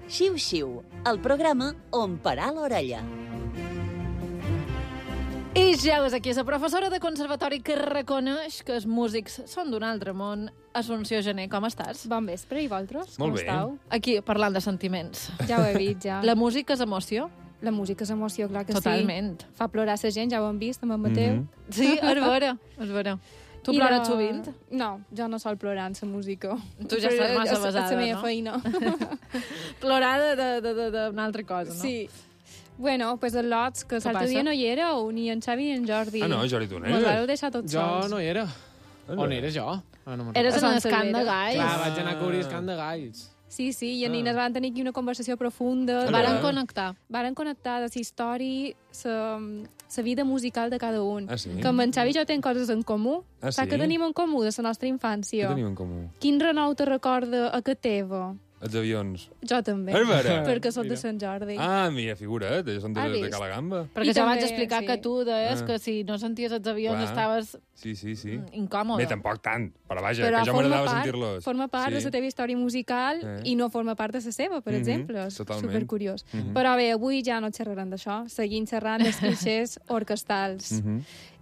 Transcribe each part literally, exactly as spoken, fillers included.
Xiu-xiu, el programa on parar l'orella. I ja és aquí, la professora de conservatori que reconeix que els músics són d'un altre món. Assumpció Gené, com estàs? Bon vespre, i vosaltres? Molt com bé. estàu? Aquí, parlant de sentiments. Ja ho he vist, ja. La música és emoció? La música és emoció, clar que Totalment. sí. Fa plorar la gent, ja ho hem vist amb el Mateu. Mhm. Sí, és vera, és vera. Tu I plores de- sovint? No, jo no sol plorar en la música. Tu ja estàs massa És- basada, És la meva no? feina. Plorada d'una altra cosa, no? Sí. Bueno, pues el Lots, que l'altre passa? dia no hi éreu, ni en Xavi ni en Jordi. Ah, no, Jordi, tu no Mos eres? vareu deixar tots Jo sols. no hi era. no On era? era jo? Ah, no me'n Eres A en Sant l'escant de Cervera. galls. Clar, vaig anar a cobrir el camp de galls. Sí, sí, i, Ah. i ens van tenir aquí una conversació profunda. Ah, Varen Ah. connectar. Varen connectar de la història, la vida musical de cada un. Ah, sí? Que amb en Xavi i jo tenim coses en comú. Ah, Saps sí? què tenim en comú de la nostra Què infància? tenim en comú? Quin renou te recorda a que teva? Els avions. Jo també. És vera? Perquè soc de Mira. Sant Jordi. Ah, mira, figura't, ells són de, Has de vist? Cala Gamba. Perquè I ja vaig també, explicar sí. que tu deies Ah. que si no senties els avions Clar. estaves Sí, sí, sí. mm, incòmode. Bé, tampoc tant, però vaja, Però que jo forma m'agradava part, sentir-los. forma part sí. de la teva història musical Eh. i no forma part de la seva, per Mhm, exemple. És totalment. supercuriós. Mhm. Però bé, avui ja no xerrarem d'això. Seguim xerrant dels clixés orquestals. Mhm.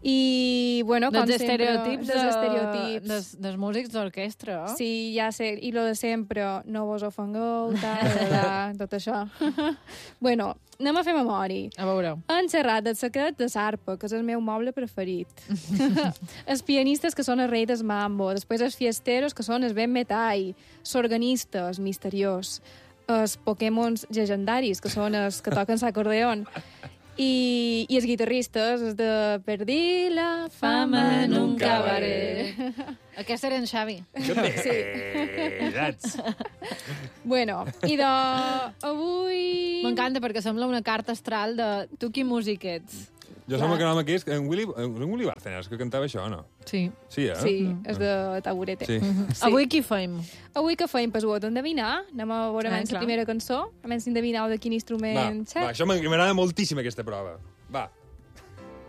I, bueno, com dels sempre... estereotips, dels de- estereotips. Dels, dels músics d'orquestra. Oh? Sí, ja sé. I lo de sempre, no vos ofengueu, tal, tal, tal, tot això. Bueno, anem a fer memòria. A veure. Han xerrat del secret de l'arpa, que és el meu moble preferit. Els pianistes, que són el rei del mambo. Després els fiesteros, que són el ben metall. Els organistes, misteriós. Els pokémons llegendaris, que són els que toquen l'acordeon. I, I els guitarristes, els de Perdí la fama en un cabaret. Aquest era en Xavi. Que bé, saps? Bueno, i de... Avui... M'encanta perquè sembla una carta astral de tu quin músic ets. Jo som el que no que és en Willy, en Willy Bárcenas, que cantava això, no? Sí. Sí, eh? Sí, és de taburete. Sí. Sí. Avui qui feim? Avui que feim? Pues ho heu d'endevinar. Anem a veure Ah, abans la clar. primera cançó. A menys si endevinau de quin Va, instrument va, xec. això m'agrada moltíssim, aquesta prova. Va,